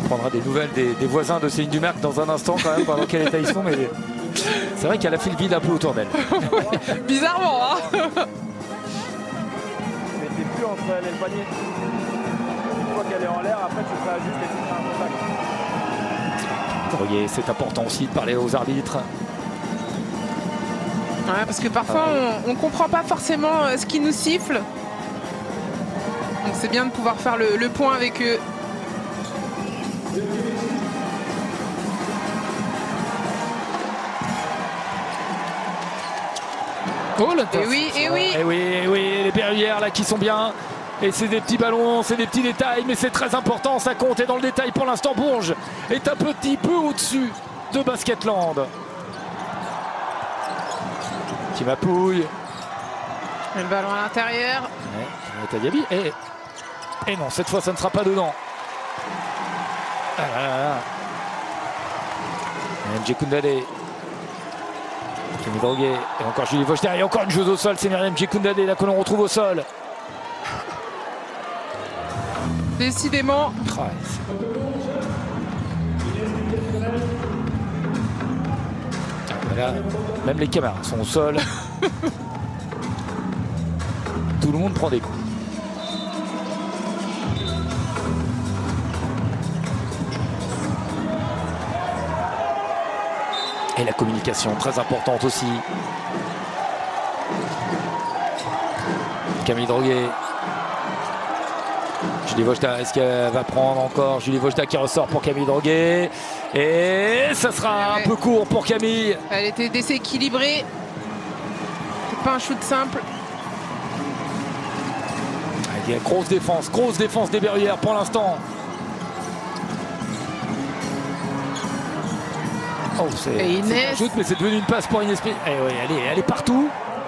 prendra des nouvelles des voisins de Céline Dumerc dans un instant quand même, pendant quel état ils sont, mais c'est vrai qu'elle a fait le vide un peu autour d'elle. Bizarrement, hein. Mais t'es plus entre elle et le panier. Une fois qu'elle est en l'air, après tu fais juste et tu fais un contact. Droguet, c'est important aussi de parler aux arbitres. Ouais, parce que parfois on comprend pas forcément ce qui nous siffle. Donc c'est bien de pouvoir faire le point avec eux. Oh, Et oui, et oui. Et oui, et oui, les Berruyères là qui sont bien. Et c'est des petits ballons, c'est des petits détails, mais c'est très important, ça compte. Et dans le détail pour l'instant, Bourges est un petit peu au-dessus de Basketland. Qui mapouille. Le ballon à l'intérieur. Ouais, Diaby. Et non, cette fois ça ne sera pas dedans. Ah là là là. MJ Koundadé. Camille Droguet. Et encore Julie Vaucheter. Et encore une joueuse au sol. C'est Myriam Koundadé là que l'on retrouve au sol. Décidément. Là, même les camarades sont au sol. Tout le monde prend des coups. Et la communication très importante aussi. Camille Droguet. Julie Vaucheter, est-ce qu'elle va prendre encore? Julie Vaucheter qui ressort pour Camille Droguet. Et ça sera un peu court pour Camille. Elle était déséquilibrée. C'est pas un shoot simple. Il y a grosse défense des Berruyères pour l'instant. Oh, c'est un shoot, mais c'est devenu une passe pour Inès. Et oui, elle est partout.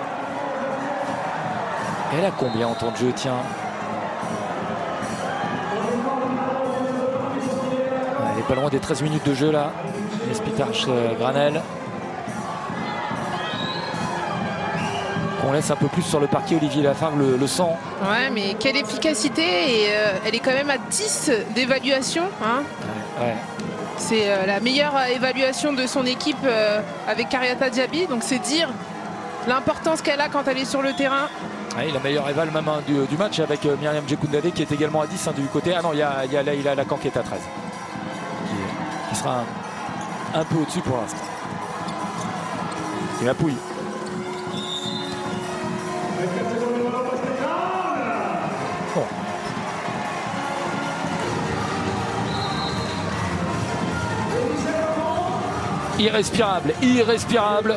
Elle a combien en temps de jeu, tiens? Elle est pas loin des 13 minutes de jeu là. Inès Pitarch-Granel. On laisse un peu plus sur le parquet, Olivier Lafargue le sent. Ouais, mais quelle efficacité. Et elle est quand même à 10 d'évaluation. Hein. Ouais. C'est la meilleure évaluation de son équipe avec Kariata Diaby. Donc c'est dire l'importance qu'elle a quand elle est sur le terrain. Ouais, la meilleure éval même du match avec Myriam Koundadé qui est également à 10 du côté. Ah non, il y a Leïla Lacan qui est à 13. Qui sera un peu au-dessus pour l'instant. C'est la pouille. Bon. Irrespirable.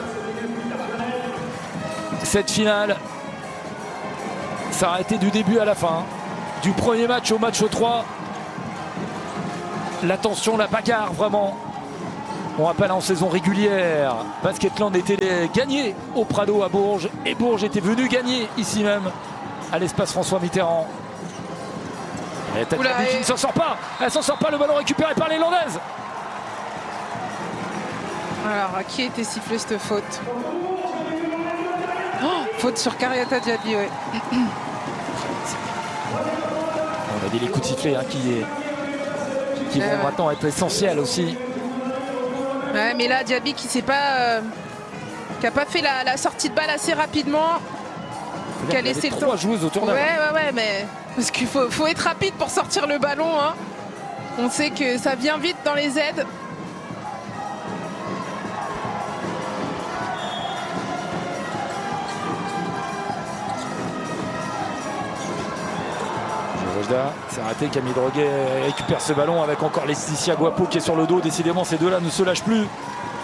Cette finale, ça a été du début à la fin. Du premier match au match 3. La tension, la bagarre, vraiment. On rappelle en saison régulière, Basketland était gagné au Prado à Bourges. Et Bourges était venu gagner ici même, à l'espace François Mitterrand. Et Tatiana qui ne s'en sort pas. Elle s'en sort pas, le ballon récupéré par les Landaises. Alors, à qui a été sifflée cette faute? Oh, faute sur Kariata Diaby, ouais. On a dit les coups de sifflet qui vont maintenant être essentiels aussi. Ouais, mais là, Diaby qui n'a pas fait la sortie de balle assez rapidement. Qui a laissé le temps. 3 joueuses autour d'elle. Ouais, mais parce qu'il faut être rapide pour sortir le ballon. Hein. On sait que ça vient vite dans les aides. C'est raté. Camille Droguet récupère ce ballon avec encore Laetitia Guapo qui est sur le dos. Décidément, ces deux-là ne se lâchent plus.